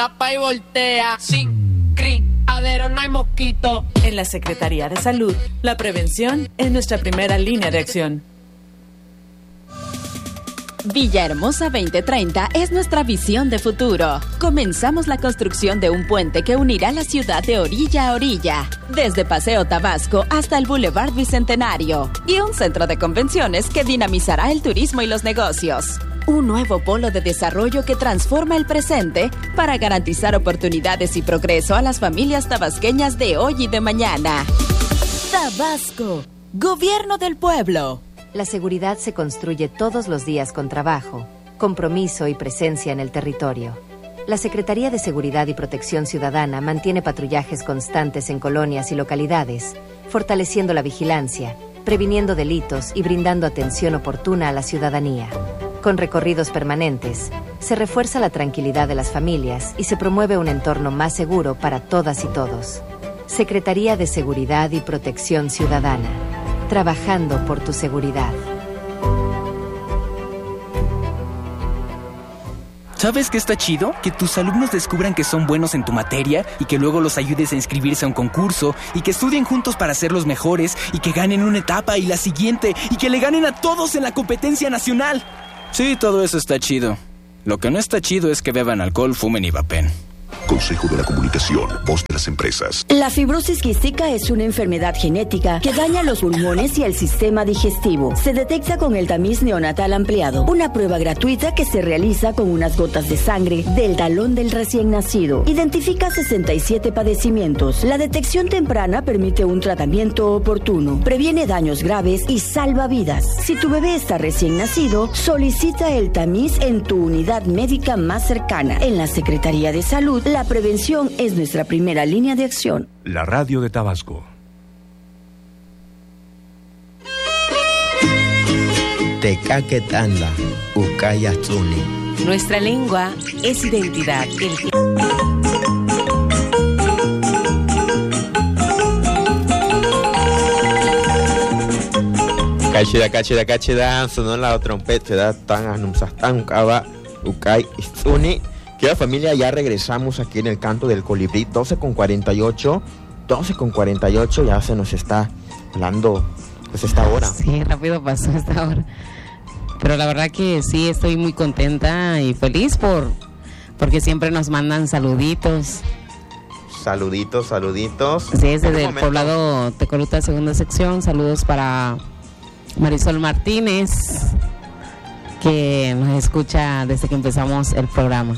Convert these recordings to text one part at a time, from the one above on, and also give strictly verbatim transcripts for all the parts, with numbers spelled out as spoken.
tapa y voltea. Sin criadero no hay mosquito. En la Secretaría de Salud, la prevención es nuestra primera línea de acción. Villahermosa veinte treinta es nuestra visión de futuro. Comenzamos la construcción de un puente que unirá la ciudad de orilla a orilla, desde Paseo Tabasco hasta el Boulevard Bicentenario, y un centro de convenciones que dinamizará el turismo y los negocios. Un nuevo polo de desarrollo que transforma el presente para garantizar oportunidades y progreso a las familias tabasqueñas de hoy y de mañana. Tabasco, Gobierno del Pueblo. La seguridad se construye todos los días con trabajo, compromiso y presencia en el territorio. La Secretaría de Seguridad y Protección Ciudadana mantiene patrullajes constantes en colonias y localidades, fortaleciendo la vigilancia, previniendo delitos y brindando atención oportuna a la ciudadanía. Con recorridos permanentes, se refuerza la tranquilidad de las familias y se promueve un entorno más seguro para todas y todos. Secretaría de Seguridad y Protección Ciudadana. Trabajando por tu seguridad. ¿Sabes qué está chido? Que tus alumnos descubran que son buenos en tu materia y que luego los ayudes a inscribirse a un concurso y que estudien juntos para ser los mejores y que ganen una etapa y la siguiente y que le ganen a todos en la competencia nacional. Sí, todo eso está chido. Lo que no está chido es que beban alcohol, fumen y vapen. Consejo de la Comunicación, voz de las empresas. La fibrosis quística es una enfermedad genética que daña los pulmones y el sistema digestivo. Se detecta con el tamiz neonatal ampliado, una prueba gratuita que se realiza con unas gotas de sangre del talón del recién nacido. Identifica sesenta y siete padecimientos. La detección temprana permite un tratamiento oportuno, previene daños graves y salva vidas. Si tu bebé está recién nacido, solicita el tamiz en tu unidad médica más cercana. En la Secretaría de Salud, la prevención es nuestra primera línea de acción. La radio de Tabasco. Tecaquetanda, Ucayatzuni. Nuestra lengua es identidad. El... Cachida, cachida, cachida, sonó la trompeta, da tan anumsastan, cava, Ucay, Itzuni. Querida familia, ya regresamos aquí en el canto del colibrí, doce con cuarenta y ocho, doce con cuarenta y ocho, ya se nos está hablando pues esta hora. Sí, rápido pasó esta hora. Pero la verdad que sí, estoy muy contenta y feliz por porque siempre nos mandan saluditos. Saluditos, saluditos. Sí, es desde el poblado Tecoluta, segunda sección. Saludos para Marisol Martínez, que nos escucha desde que empezamos el programa.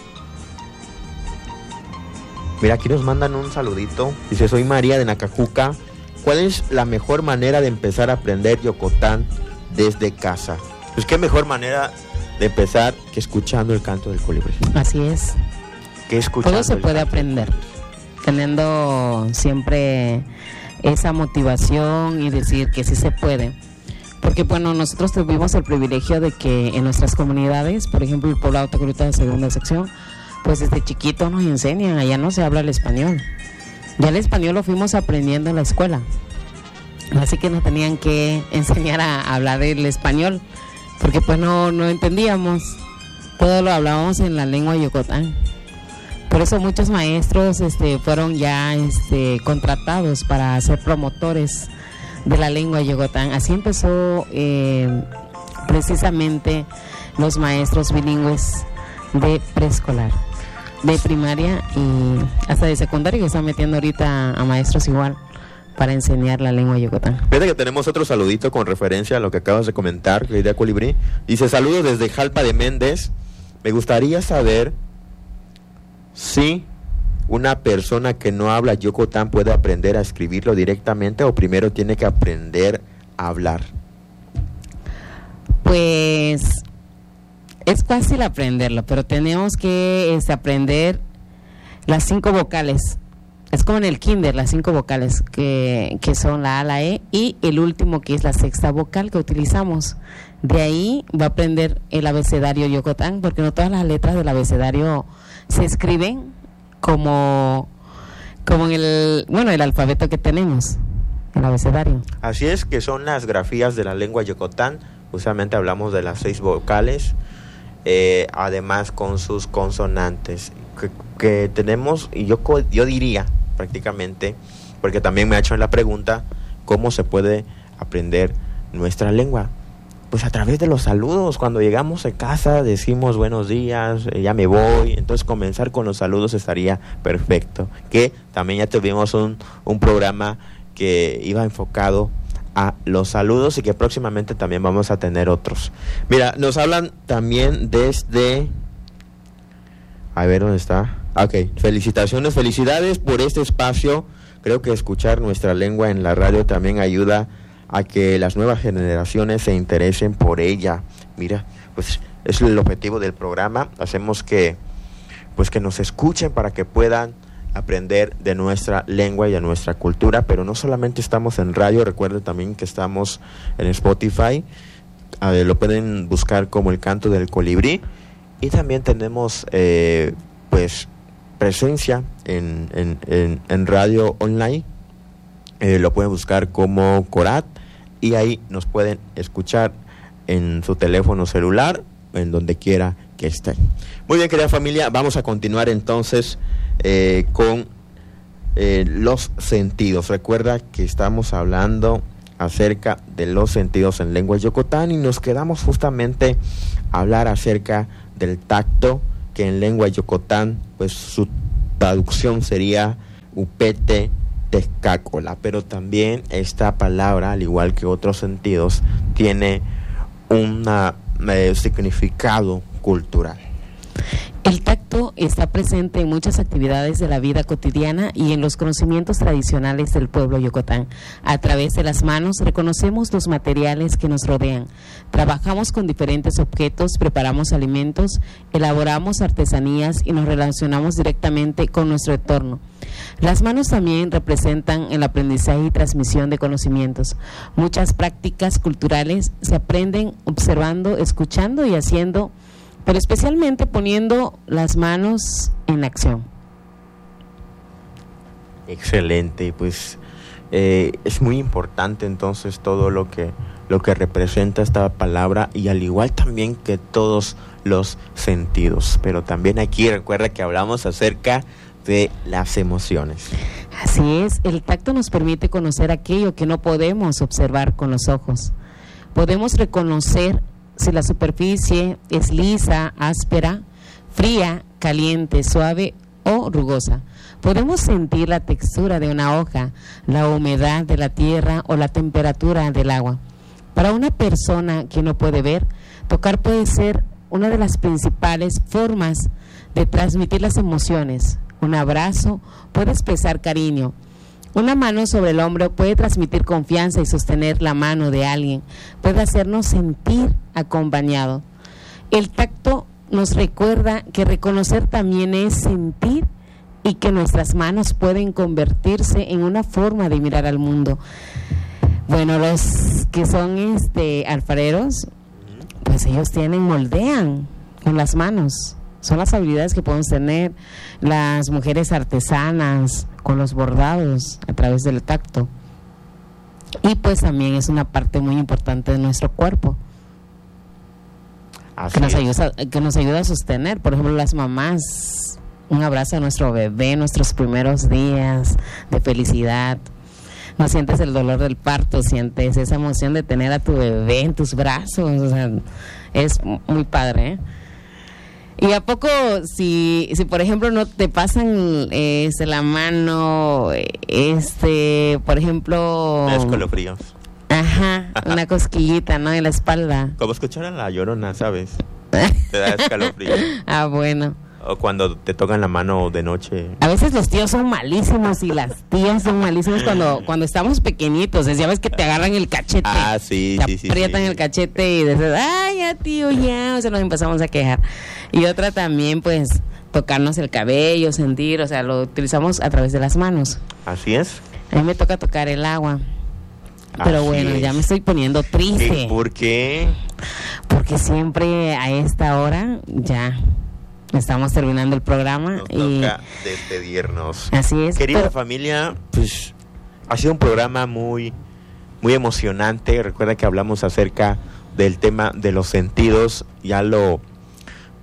Mira, aquí nos mandan un saludito. Dice, soy María de Nacajuca. ¿Cuál es la mejor manera de empezar a aprender Yocotán desde casa? Pues qué mejor manera de empezar que escuchando el canto del colibrí. Así es. Que escuchando. Todo se puede aprender, teniendo siempre esa motivación y decir que sí se puede. Porque bueno, nosotros tuvimos el privilegio de que en nuestras comunidades, por ejemplo el poblado Tecoluta de segunda sección, pues desde chiquito nos enseñan, allá no se habla el español. Ya el español lo fuimos aprendiendo en la escuela. Así que nos tenían que enseñar a hablar el español, porque pues no, no entendíamos. Todo lo hablábamos en la lengua yocotán. Por eso muchos maestros este, fueron ya este, contratados para ser promotores de la lengua yocotán. Así empezó eh, precisamente los maestros bilingües de preescolar, de primaria y hasta de secundaria, que están metiendo ahorita a maestros igual para enseñar la lengua yocotán. Fíjate que tenemos otro saludito con referencia a lo que acabas de comentar, querida Colibrí. Dice, saludos desde Jalpa de Méndez. Me gustaría saber si una persona que no habla yocotán puede aprender a escribirlo directamente o primero tiene que aprender a hablar. Pues es fácil aprenderlo, pero tenemos que es, aprender las cinco vocales. Es como en el kinder, las cinco vocales que, que son la A, la E y el último que es la sexta vocal que utilizamos. De ahí va a aprender el abecedario yocotán, porque no todas las letras del abecedario se escriben como, como en el, bueno, el alfabeto que tenemos, el abecedario. Así es, que son las grafías de la lengua yocotán. Justamente hablamos de las seis vocales. eh, además con sus consonantes, que, que tenemos, y yo, yo diría prácticamente, porque también me ha hecho la pregunta, ¿cómo se puede aprender nuestra lengua? Pues a través de los saludos. Cuando llegamos a casa decimos buenos días, eh, ya me voy. Entonces comenzar con los saludos estaría perfecto. Que también ya tuvimos un, un programa que iba enfocado a los saludos y que próximamente también vamos a tener otros. Mira, nos hablan también desde... A ver, ¿dónde está? Ok, felicitaciones, felicidades por este espacio. Creo que escuchar nuestra lengua en la radio también ayuda a que las nuevas generaciones se interesen por ella. Mira, pues es el objetivo del programa. Hacemos que, pues que nos escuchen para que puedan aprender de nuestra lengua y de nuestra cultura. Pero no solamente estamos en radio, recuerden también que estamos en Spotify. A ver, lo pueden buscar como El Canto del Colibrí. Y también tenemos, eh, pues, presencia en, en, en, en radio online. Eh, lo pueden buscar como Corat. Y ahí nos pueden escuchar en su teléfono celular, en donde quiera que estén. Muy bien, querida familia, vamos a continuar entonces eh, con eh, los sentidos. Recuerda que estamos hablando acerca de los sentidos en lengua yocotán y nos quedamos justamente a hablar acerca del tacto, que en lengua yocotán, pues su traducción sería upete Tezcácola, pero también esta palabra, al igual que otros sentidos, tiene un eh, significado cultural. El tacto está presente en muchas actividades de la vida cotidiana y en los conocimientos tradicionales del pueblo yocotán. A través de las manos reconocemos los materiales que nos rodean. Trabajamos con diferentes objetos, preparamos alimentos, elaboramos artesanías y nos relacionamos directamente con nuestro entorno. Las manos también representan el aprendizaje y transmisión de conocimientos. Muchas prácticas culturales se aprenden observando, escuchando y haciendo, pero especialmente poniendo las manos en acción. Excelente, pues eh, es muy importante entonces todo lo que lo que representa esta palabra, y al igual también que todos los sentidos. Pero también aquí recuerda que hablamos acerca de las emociones. Así es, el tacto nos permite conocer aquello que no podemos observar con los ojos. Podemos reconocer si la superficie es lisa, áspera, fría, caliente, suave o rugosa. Podemos sentir la textura de una hoja, la humedad de la tierra o la temperatura del agua. Para una persona que no puede ver, tocar puede ser una de las principales formas de transmitir las emociones. Un abrazo puede expresar cariño. Una mano sobre el hombro puede transmitir confianza y sostener la mano de alguien. Puede hacernos sentir acompañado. El tacto nos recuerda que reconocer también es sentir y que nuestras manos pueden convertirse en una forma de mirar al mundo. Bueno, los que son este alfareros, pues ellos tienen, moldean con las manos. Son las habilidades que podemos tener. Las mujeres artesanas con los bordados a través del tacto. Y pues también es una parte muy importante de nuestro cuerpo. Así que nos es. ayuda, que nos ayuda a sostener. Por ejemplo, las mamás, un abrazo a nuestro bebé, nuestros primeros días de felicidad. No sientes el dolor del parto, sientes esa emoción de tener a tu bebé en tus brazos. O sea, es muy padre, ¿eh? ¿Y a poco si, si por ejemplo no te pasan eh, la mano, este, por ejemplo... escalofríos. Ajá, una cosquillita, ¿no? En la espalda. Como escuchar a La Llorona, ¿sabes? Te da escalofrío. Ah, bueno. O cuando te tocan la mano de noche. A veces los tíos son malísimos y las tías son malísimas cuando cuando estamos pequeñitos. Ya ves que te agarran el cachete. Ah, sí, te sí, sí. aprietan sí. el cachete y dices, ay, ya tío, ya. O sea, nos empezamos a quejar. Y otra también, pues, tocarnos el cabello, sentir, o sea, lo utilizamos a través de las manos. Así es. A mí me toca tocar el agua. Pero Así bueno, es. ya me estoy poniendo triste. ¿Por qué? Porque siempre a esta hora ya... estamos terminando el programa. Nos y toca despedirnos. Así es. Querida pero... familia, pues ha sido un programa muy, muy emocionante. Recuerda que hablamos acerca del tema de los sentidos. Ya lo,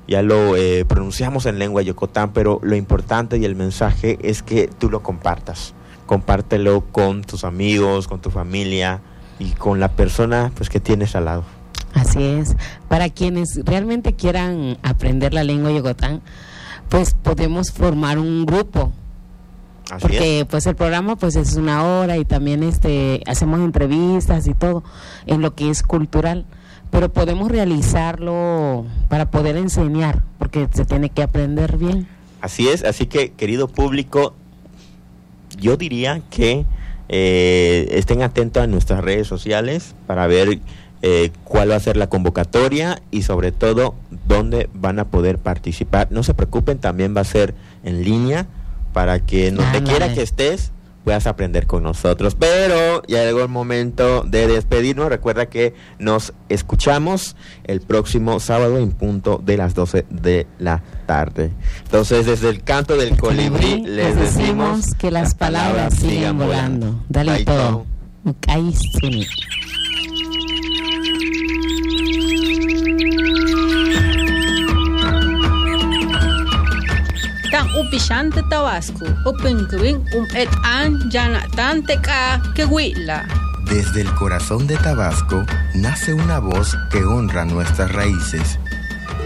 ya lo eh, pronunciamos en lengua yocotán, pero lo importante y el mensaje es que tú lo compartas. Compártelo con tus amigos, con tu familia y con la persona pues que tienes al lado. Así es. Para quienes realmente quieran aprender la lengua yocotán, pues podemos formar un grupo. Así porque es. Pues el programa pues es una hora y también este hacemos entrevistas y todo en lo que es cultural, pero podemos realizarlo para poder enseñar, porque se tiene que aprender bien. Así es, así que querido público, yo diría que eh, estén atentos a nuestras redes sociales para ver eh, cuál va a ser la convocatoria y sobre todo dónde van a poder participar. No se preocupen, también va a ser en línea para que donde quiera que estés puedas aprender con nosotros. Pero ya llegó el momento de despedirnos. Recuerda que nos escuchamos el próximo sábado en punto de las doce de la tarde. Entonces, desde el canto del colibrí les decimos que las palabras sigan volando. Dale Bye, todo. Ahí sí. Tan upishante Tabasco, upinkubin um et an yanatan teka que huila. Desde el corazón de Tabasco nace una voz que honra nuestras raíces.